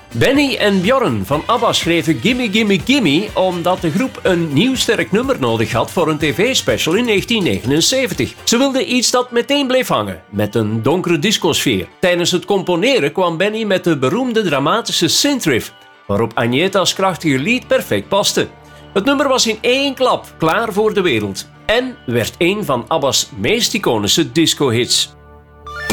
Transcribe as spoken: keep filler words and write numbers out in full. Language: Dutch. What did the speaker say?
Benny en Björn van ABBA schreven Gimme Gimme Gimme omdat de groep een nieuw sterk nummer nodig had voor een tv-special in negentien negenenzeventig. Ze wilden iets dat meteen bleef hangen, met een donkere discosfeer. Tijdens het componeren kwam Benny met de beroemde dramatische synthriff, waarop Agneta's krachtige lied perfect paste. Het nummer was in één klap klaar voor de wereld en werd een van ABBA's meest iconische disco-hits.